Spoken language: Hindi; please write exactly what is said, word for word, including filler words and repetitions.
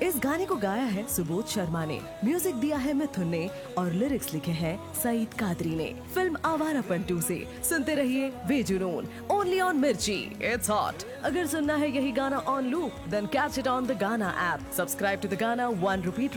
इस गाने को गाया है सुबोध शर्मा ने, म्यूजिक दिया है मिथुन ने और लिरिक्स लिखे हैं सईद कादरी ने। फिल्म आवारापन टू से सुनते रहिए बेजुनून, ओनली ऑन मिर्ची, इट्स हॉट। अगर सुनना है यही गाना on loop, then catch it on the गाना ऐप। सब्सक्राइब टू द गाना वन रुपी